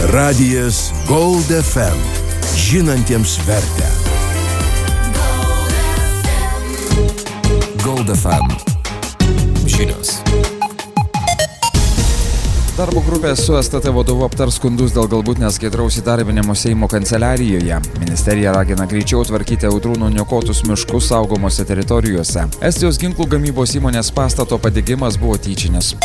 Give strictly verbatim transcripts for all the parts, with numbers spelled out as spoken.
Radijas Gold F M. Žinantiems vertę. Gold F M. Žinios. Darbo grupė su S T T vadovu aptars skundus dėl galbūt neskaidraus įdarbinimo Seimo kanceliarijoje. Ministerija ragina greičiau tvarkyti Audrūnų niokotus miškus saugomose teritorijose. Estijos ginklų gamybos įmonės pastato padegimas buvo tyčinis.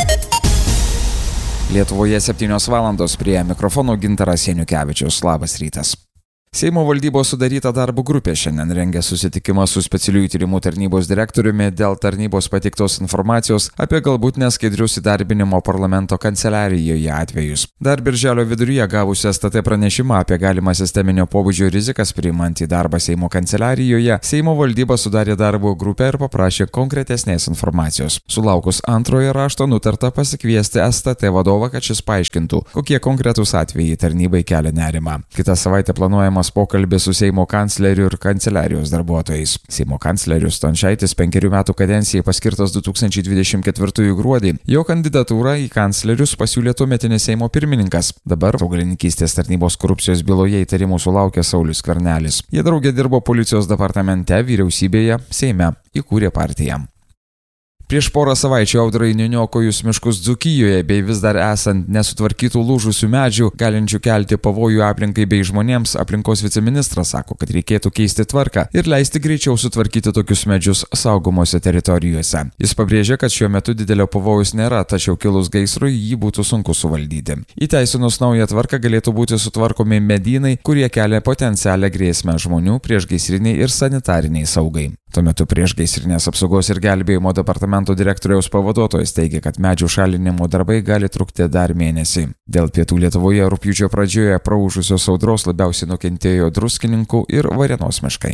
Lietuvoje septynios valandos, prie mikrofono Gintaras Janukevičius. Labas rytas. Seimo valdybos sudaryta darbo grupė šiandien rengia susitikimą su specialiųjų tyrimų tarnybos direktoriumi dėl tarnybos pateiktos informacijos apie galbūt neskaidrius įdarbinimo parlamento kanceliarijoje atvejus. Dar birželio viduryje gavusi S T T pranešimą apie galimą sisteminio pobūdžio rizikas priimant į darbą Seimo kanceliarijoje, Seimo valdyba sudarė darbo grupę ir paprašė konkretesnės informacijos. Sulaukus antrojo rašto nutarta pasikviesti S T T vadovą, kad šis paaiškintų, kokie konkretūs atvejai tarnybai kelia nerimą. Kitą savaitę planuojama pokalbis su Seimo kancleriu ir kanceliarijos darbuotojais. Seimo kanclerius Stončaitis penkerių metų kadencijai paskirtas du tūkstančiai dvidešimt ketvirtųjų gruodį. Jo kandidatūrą į kanclerius pasiūlė tuometinis Seimo pirmininkas. Dabar augalininkystės tarnybos korupcijos byloje įtarimų sulaukė Saulius Skvernelis. Jie draugė dirbo policijos departamente, vyriausybėje, Seime, įkūrė partiją. Prieš porą savaičių audrai niokojus miškus Dzūkijoje bei vis dar esant nesutvarkytų lūžusių medžių, galinčių kelti pavojų aplinkai bei žmonėms, aplinkos viceministras sako, kad reikėtų keisti tvarką ir leisti greičiau sutvarkyti tokius medžius saugomose teritorijose. Jis pabrėžė, kad šiuo metu didelio pavojaus nėra, tačiau kilus gaisrui jį būtų sunku suvaldyti. Įteisinus naują tvarką galėtų būti sutvarkomi medynai, kurie kelia potencialią grėsmę žmonių priešgaisriniai ir sanitariniai saugai. Tuo metu priešgaisrinės apsaugos ir gelbėjimo departamento direktoriaus pavaduotojas teigia, kad medžių šalinimo darbai gali trukti dar mėnesį. Dėl pietų Lietuvoje rugpjūčio pradžioje praūžusios audros labiausiai nukentėjo Druskininkų ir Varėnos miškai.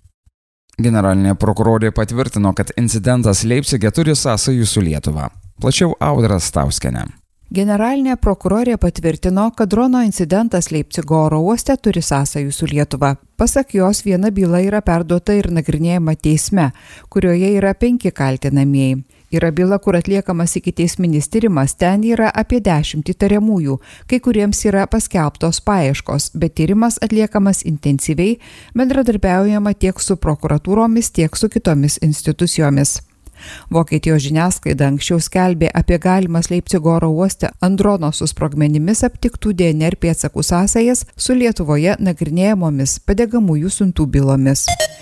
Generalinė prokurorė patvirtino, kad incidentas Leipcige turi sąsajų su Lietuva. Plačiau Audra Stauskienė. Generalinė prokurorė patvirtino, kad drono incidentas Leipcigo oro uoste turi sąsajų su Lietuva. Pasak jos, viena byla yra perduota ir nagrinėjama teisme, kurioje yra penki kaltinamieji. Yra byla, kur atliekamas ikiteisminis tyrimas, ten yra apie dešimt įtariamųjų, kai kuriems yra paskelbtos paieškos, bet tyrimas atliekamas intensyviai, bendradarbiaujama tiek su prokuratūromis, tiek su kitomis institucijomis. Vokietijos žiniasklaida anksčiau skelbė apie galimas Leipcigo oro uoste ant drono su sprogmenimis aptiktų D N R pėdsakų sąsajas su Lietuvoje nagrinėjamomis padegamųjų siuntų bylomis.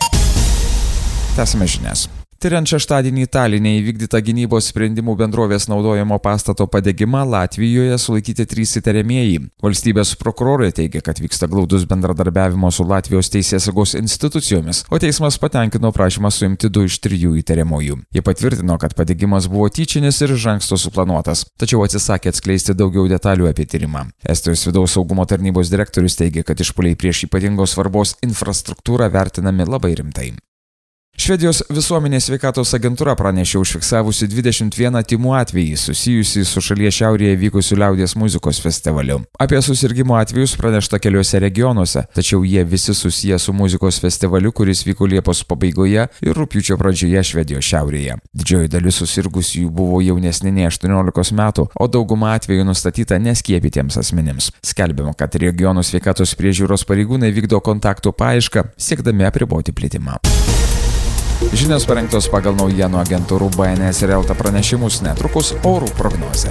Tęsime žinias. Tyriant šeštadienį Taline įvykdytą gynybos sprendimų bendrovės naudojamo pastato padegimą, Latvijoje sulaikyti trys įtariamieji. Valstybės prokurorė teigia, kad vyksta glaudus bendradarbiavimo su Latvijos teisėsaugos institucijomis, o teismas patenkino prašymą suimti du iš trijų įtariamųjų. Jie patvirtino, kad padegimas buvo tyčinis ir iš anksto suplanuotas, tačiau atsisakė atskleisti daugiau detalių apie tyrimą. Estijos vidaus saugumo tarnybos direktorius teigia, kad išpuoliai prieš ypatingos svarbos infrastruktūrą vertinami labai rimtai. Švedijos visuomenės sveikatos agentūra pranešė užfiksavusi dvidešimt vieną tymų atvejį susijusį su šalies šiaurėje vykusiu liaudies muzikos festivaliu. Apie susirgimo atvejus pranešta keliuose regionuose, tačiau jie visi susiję su muzikos festivaliu, kuris vyko Liepos pabaigoje ir rugpjūčio pradžioje Švedijos šiaurėje. Didžioji dalis susirgusiųjų buvo jaunesni nei aštuoniolikos metų, o dauguma atvejų nustatyta neskiepytiems asmenims. Skelbiama, kad regionų sveikatos priežiūros pareigūnai vykdo kontaktų paiešką, siekdami apriboti plitimą. Žinios parengtos pagal naujienų agentūrų B N S ir Elta pranešimus, netrukus orų prognozė.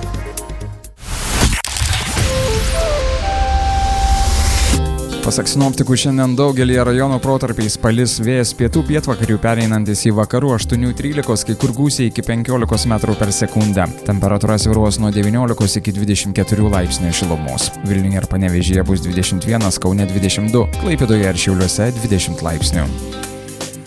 Pasak sinoptikų, šiandien daugelį rajonų protarpiais palis, vėjas pietų pietvakarių pereinantis į vakarų aštuonių trylikos, kai kur gūsiai iki penkiolikos metrų per sekundę. Temperatūra svyruos nuo devyniolikos iki dvidešimt keturių laipsnių šilumos. Vilniuje ir Panevėžyje bus dvidešimt vienas, Kaune dvidešimt du, Klaipėdoje ir Šiauliuose dvidešimt laipsnių.